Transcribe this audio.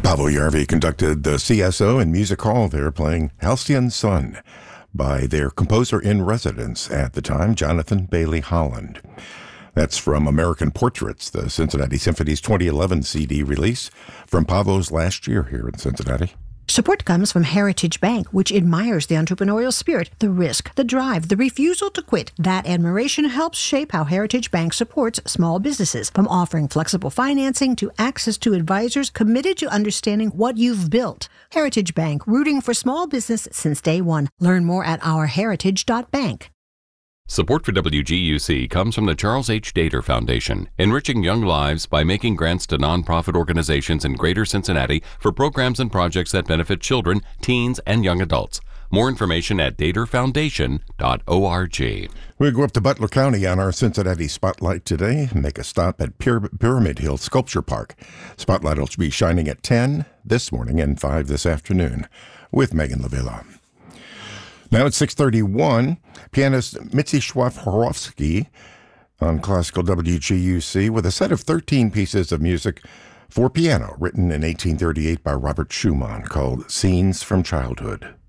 Paavo Järvi conducted the CSO in Music Hall there, playing Halcyon Sun by their composer-in-residence at the time, Jonathan Bailey Holland. That's from American Portraits, the Cincinnati Symphony's 2011 CD release from Paavo's last year here in Cincinnati. Support comes from Heritage Bank, which admires the entrepreneurial spirit, the risk, the drive, the refusal to quit. That admiration helps shape how Heritage Bank supports small businesses, from offering flexible financing to access to advisors committed to understanding what you've built. Heritage Bank, rooting for small business since day one. Learn more at ourheritage.bank. Support for WGUC comes from the Charles H. Dater Foundation, enriching young lives by making grants to nonprofit organizations in Greater Cincinnati for programs and projects that benefit children, teens, and young adults. More information at daterfoundation.org. We'll go up to Butler County on our Cincinnati Spotlight today and make a stop at Pyramid Hill Sculpture Park. Spotlight will be shining at 10 this morning and 5 this afternoon with Megan LaVilla. Now it's 6:31. Pianist Mstislav Horovsky on Classical WGUC with a set of 13 pieces of music for piano written in 1838 by Robert Schumann called Scenes from Childhood.